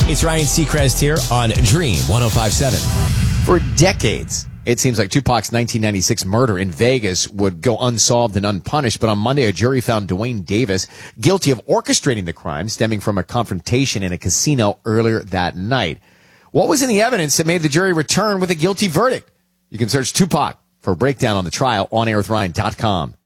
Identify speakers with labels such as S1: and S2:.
S1: It's Ryan Seacrest here on Dream 105.7.
S2: For decades, it seems like Tupac's 1996 murder in Vegas would go unsolved and unpunished, but on Monday, a jury found Dwayne Davis guilty of orchestrating the crime stemming from a confrontation in a casino earlier that night. What was in the evidence that made the jury return with a guilty verdict? You can search Tupac for a breakdown on the trial on airwithryan.com.